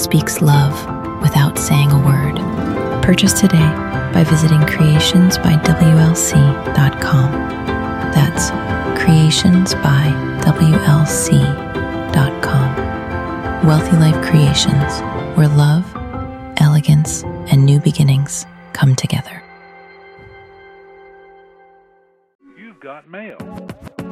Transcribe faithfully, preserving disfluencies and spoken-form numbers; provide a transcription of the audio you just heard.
speaks love without saying a word. Purchase today by visiting creations by W L C dot com. That's creations by W L C dot com. Wealthy Life Creations, where love, elegance, and new beginnings come together. You've got mail.